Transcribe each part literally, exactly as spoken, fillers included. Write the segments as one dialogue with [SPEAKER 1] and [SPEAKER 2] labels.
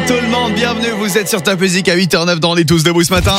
[SPEAKER 1] tout le monde, bienvenue, vous êtes sur Top Music à huit heures neuf dans les tous debout ce matin.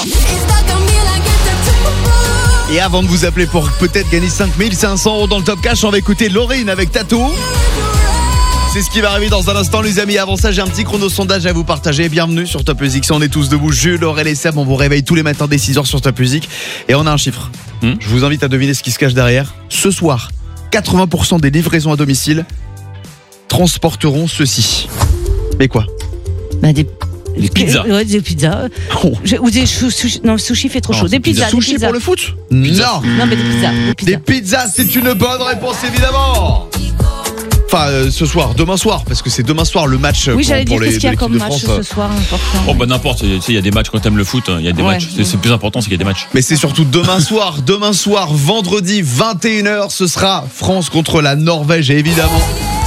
[SPEAKER 1] Et avant de vous appeler pour peut-être gagner cinq mille cinq cents euros dans le Top Cash, on va écouter Laurine avec Tattoo. C'est ce qui va arriver dans un instant les amis. Avant ça, j'ai un petit chrono sondage à vous partager. Bienvenue sur Top Music, si on est tous debout. Jules, Aurel et Seb, on vous réveille tous les matins dès six heures sur Top Music. Et on a un chiffre. hmm Je vous invite à deviner ce qui se cache derrière. Ce soir, quatre-vingts pour cent des livraisons à domicile transporteront ceci. Mais quoi?
[SPEAKER 2] Bah des...
[SPEAKER 3] Des pizzas.
[SPEAKER 2] Ouais, des pizzas.
[SPEAKER 1] Oh.
[SPEAKER 2] Ou des sushi. Non, le sushi fait trop
[SPEAKER 3] Non,
[SPEAKER 2] chaud. Des pizzas.
[SPEAKER 1] Sushi
[SPEAKER 2] des pizzas.
[SPEAKER 1] pour le foot?
[SPEAKER 3] Pizza.
[SPEAKER 1] Non.
[SPEAKER 2] Non, mais des pizzas. Des pizzas.
[SPEAKER 1] Des pizzas, c'est une bonne réponse évidemment. Enfin, euh, ce soir, demain soir, parce que c'est demain soir le match
[SPEAKER 2] Oui,
[SPEAKER 1] pour,
[SPEAKER 2] j'allais
[SPEAKER 1] pour
[SPEAKER 2] dire
[SPEAKER 1] les,
[SPEAKER 2] qu'est-ce qu'il y a
[SPEAKER 1] l'équipe
[SPEAKER 2] comme
[SPEAKER 1] de
[SPEAKER 2] match
[SPEAKER 1] France.
[SPEAKER 2] ce soir important.
[SPEAKER 3] Oh bah n'importe, tu sais, il y a des matchs quand t'aimes le foot, il y a des
[SPEAKER 2] Ouais.
[SPEAKER 3] matchs. C'est, c'est plus important, c'est qu'il y a des matchs.
[SPEAKER 1] Mais c'est surtout demain soir, demain soir, vendredi, vingt et une heures, ce sera France contre la Norvège, et évidemment,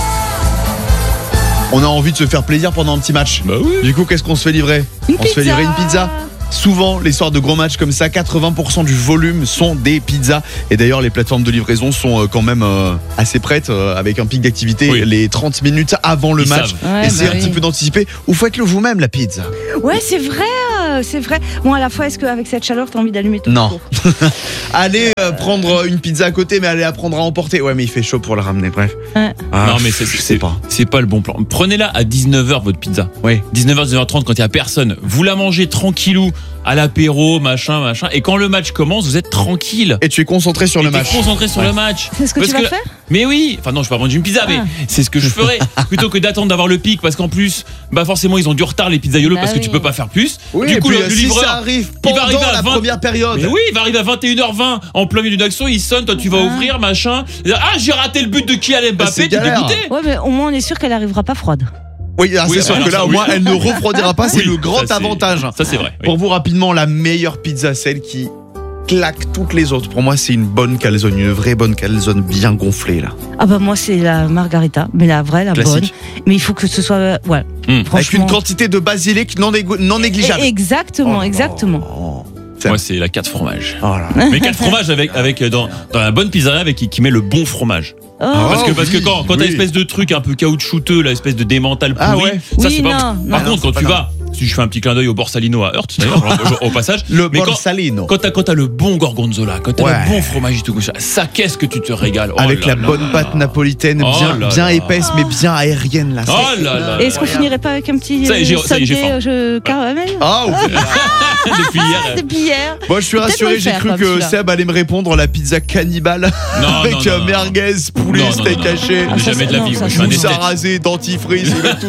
[SPEAKER 1] on a envie de se faire plaisir pendant un petit match.
[SPEAKER 3] Bah oui.
[SPEAKER 1] Du coup, qu'est-ce qu'on se fait livrer?
[SPEAKER 2] Une
[SPEAKER 1] On se fait
[SPEAKER 2] pizza.
[SPEAKER 1] livrer une pizza. Souvent, les soirs de gros matchs comme ça, quatre-vingts pour cent du volume sont des pizzas. Et d'ailleurs, les plateformes de livraison sont euh, quand même euh, assez prêtes, euh, avec un pic d'activité
[SPEAKER 3] Oui.
[SPEAKER 1] les trente minutes avant le
[SPEAKER 3] Ils
[SPEAKER 1] match.
[SPEAKER 3] savent.
[SPEAKER 2] Ouais,
[SPEAKER 1] Essayez
[SPEAKER 2] bah
[SPEAKER 1] un petit
[SPEAKER 2] oui.
[SPEAKER 1] peu d'anticiper. Ou faites-le vous-même, la pizza.
[SPEAKER 2] Ouais, c'est vrai, euh, c'est vrai. Bon, à la fois, est-ce qu'avec cette chaleur, t'as envie d'allumer tout
[SPEAKER 1] Non.
[SPEAKER 2] le four?
[SPEAKER 1] Allez euh, prendre une pizza à côté, mais allez la prendre à emporter. Ouais, mais il fait chaud pour la ramener, bref.
[SPEAKER 2] Ouais.
[SPEAKER 1] Ah,
[SPEAKER 3] non mais c'est,
[SPEAKER 1] je sais
[SPEAKER 3] c'est
[SPEAKER 1] pas.
[SPEAKER 3] C'est pas le bon plan. Prenez-la à dix-neuf heures votre pizza.
[SPEAKER 1] Oui.
[SPEAKER 3] dix-neuf heures, dix-neuf heures trente quand il y a personne. Vous la mangez tranquillou à l'apéro, machin, machin. Et quand le match commence, vous êtes tranquille.
[SPEAKER 1] Et tu es concentré sur
[SPEAKER 3] Et
[SPEAKER 1] le
[SPEAKER 3] t'es
[SPEAKER 1] match.
[SPEAKER 3] concentré sur
[SPEAKER 1] Ouais.
[SPEAKER 3] le match.
[SPEAKER 2] C'est ce que
[SPEAKER 3] Parce
[SPEAKER 2] tu vas faire?
[SPEAKER 3] Mais oui, enfin non, je vais pas manger une pizza, mais
[SPEAKER 2] Ah.
[SPEAKER 3] c'est ce que je ferais plutôt que d'attendre d'avoir le pic, parce qu'en plus, bah forcément ils ont du retard les pizzaiolos
[SPEAKER 2] Bah
[SPEAKER 3] parce que
[SPEAKER 2] oui.
[SPEAKER 3] tu peux pas faire plus.
[SPEAKER 1] Oui,
[SPEAKER 3] du
[SPEAKER 1] et
[SPEAKER 3] coup,
[SPEAKER 1] puis,
[SPEAKER 3] le,
[SPEAKER 1] euh,
[SPEAKER 3] le
[SPEAKER 1] si
[SPEAKER 3] livreur,
[SPEAKER 1] ça arrive
[SPEAKER 3] il
[SPEAKER 1] pendant
[SPEAKER 3] va arriver à
[SPEAKER 1] la
[SPEAKER 3] vingt
[SPEAKER 1] première période.
[SPEAKER 3] Mais oui, il va arriver à vingt et une heures vingt en plein milieu d'une action, il sonne, toi tu vas
[SPEAKER 2] Ah.
[SPEAKER 3] ouvrir, machin. Ah, j'ai raté le but de Kylian
[SPEAKER 1] Bah,
[SPEAKER 3] Mbappé,
[SPEAKER 1] c'est
[SPEAKER 3] t'es
[SPEAKER 1] galère.
[SPEAKER 3] dégoûté.
[SPEAKER 2] Ouais, mais au moins, on est sûr qu'elle arrivera pas froide.
[SPEAKER 1] Oui, ah,
[SPEAKER 3] Oui,
[SPEAKER 1] c'est sûr
[SPEAKER 3] alors
[SPEAKER 1] que
[SPEAKER 3] ça,
[SPEAKER 1] là, au
[SPEAKER 3] oui.
[SPEAKER 1] moins, elle ne refroidira pas. C'est
[SPEAKER 3] Oui,
[SPEAKER 1] le grand
[SPEAKER 3] ça, c'est-
[SPEAKER 1] avantage.
[SPEAKER 3] Ça c'est vrai. oui.
[SPEAKER 1] Pour vous, rapidement, la meilleure pizza, celle qui claque toutes les autres. Pour moi, c'est une bonne calzone, une vraie bonne calzone bien gonflée, là.
[SPEAKER 2] Ah bah moi, c'est la margarita, mais la vraie, la
[SPEAKER 1] Classique.
[SPEAKER 2] bonne. Mais il faut que ce soit... euh, Ouais,
[SPEAKER 3] Mmh.
[SPEAKER 1] Avec
[SPEAKER 2] franchement.
[SPEAKER 1] une quantité de basilic non, négo- non négligeable.
[SPEAKER 2] Exactement,
[SPEAKER 1] Oh,
[SPEAKER 2] exactement.
[SPEAKER 1] oh,
[SPEAKER 3] Moi c'est la quatre fromages.
[SPEAKER 1] oh là.
[SPEAKER 3] Mais quatre fromages avec avec dans dans la bonne pizzeria avec qui, qui met le bon fromage.
[SPEAKER 2] Oh.
[SPEAKER 3] Parce que
[SPEAKER 1] Oh,
[SPEAKER 3] parce que
[SPEAKER 1] oui,
[SPEAKER 3] quand quand t'as
[SPEAKER 1] oui.
[SPEAKER 3] espèce de truc un peu caoutchouteux, la espèce de démental pourri,
[SPEAKER 1] Ah ouais.
[SPEAKER 3] ça
[SPEAKER 2] Oui,
[SPEAKER 3] c'est pas.
[SPEAKER 2] non,
[SPEAKER 3] Par
[SPEAKER 2] non.
[SPEAKER 3] contre,
[SPEAKER 1] Non,
[SPEAKER 3] quand
[SPEAKER 1] c'est
[SPEAKER 3] tu
[SPEAKER 1] pas
[SPEAKER 3] vas, si je fais un petit clin d'œil au Borsalino à Heurt, d'ailleurs, au passage,
[SPEAKER 1] Le
[SPEAKER 3] mais quand,
[SPEAKER 1] Borsalino.
[SPEAKER 3] quand t'as quand t'as le bon gorgonzola, quand t'as
[SPEAKER 1] Ouais.
[SPEAKER 3] le bon fromage et tout ça, ça qu'est-ce que tu te régales. Oh
[SPEAKER 1] Avec
[SPEAKER 3] là
[SPEAKER 1] la
[SPEAKER 3] là
[SPEAKER 1] bonne
[SPEAKER 3] là
[SPEAKER 1] pâte
[SPEAKER 3] là.
[SPEAKER 1] napolitaine,
[SPEAKER 3] Oh
[SPEAKER 1] bien,
[SPEAKER 3] là
[SPEAKER 1] bien
[SPEAKER 3] là.
[SPEAKER 1] épaisse, mais bien aérienne, là.
[SPEAKER 3] Oh là là.
[SPEAKER 2] Et est-ce qu'on finirait pas avec un petit
[SPEAKER 3] Ça y est, j'ai- ça y est, j'ai
[SPEAKER 2] sundae,
[SPEAKER 3] faim.
[SPEAKER 2] euh, je- caramel?
[SPEAKER 1] Ah, oui.
[SPEAKER 3] Depuis hier.
[SPEAKER 2] Ah, depuis hier.
[SPEAKER 1] Moi, je suis
[SPEAKER 2] Peut-être
[SPEAKER 1] rassuré,
[SPEAKER 2] me le
[SPEAKER 1] j'ai
[SPEAKER 2] faire,
[SPEAKER 1] cru
[SPEAKER 2] comme
[SPEAKER 1] que
[SPEAKER 2] celui-là.
[SPEAKER 1] Seb allait me répondre la pizza cannibale
[SPEAKER 3] Non,
[SPEAKER 1] avec
[SPEAKER 3] non, non,
[SPEAKER 1] euh,
[SPEAKER 3] non.
[SPEAKER 1] merguez, poulet,
[SPEAKER 3] Non, non,
[SPEAKER 1] steak
[SPEAKER 3] non, non.
[SPEAKER 1] haché,
[SPEAKER 2] Ah, ça,
[SPEAKER 3] Jamais de la
[SPEAKER 2] non,
[SPEAKER 3] vie.
[SPEAKER 2] ça,
[SPEAKER 3] moi, je suis un
[SPEAKER 2] c'est
[SPEAKER 1] mousse à
[SPEAKER 3] esthète.
[SPEAKER 1] raser, dentifrice, il a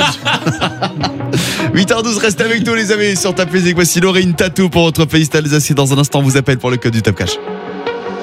[SPEAKER 1] tout. huit heures douze, restez avec nous les amis sur Top Music. Voici Laurine Tattoo pour votre playlist alsacien. Dans un instant, on vous appelle pour le code du Top Cash.